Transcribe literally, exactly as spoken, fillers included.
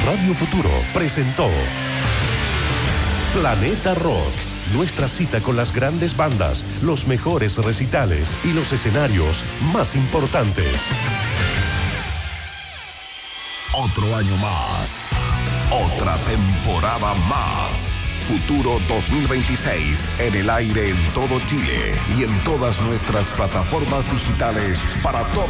Radio Futuro presentó Planeta Rock. Nuestra cita con las grandes bandas, los mejores recitales y los escenarios más importantes. Otro año más. Otra temporada más. Futuro dos mil veintiséis en el aire en todo Chile y en todas nuestras plataformas digitales para todo